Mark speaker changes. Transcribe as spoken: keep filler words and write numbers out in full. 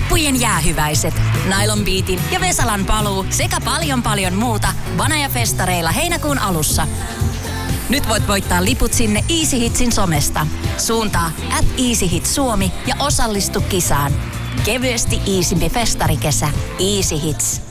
Speaker 1: Lippujen jäähyväiset, Nylon Beatin ja Vesalan paluu sekä paljon paljon muuta Vanaja-festareilla heinäkuun alussa. Nyt voit voittaa liput sinne Easy Hitsin somesta. Suuntaa at Easy Hits Suomi ja osallistu kisaan. Kevyesti iisimpi festarikesä. Easy Hits.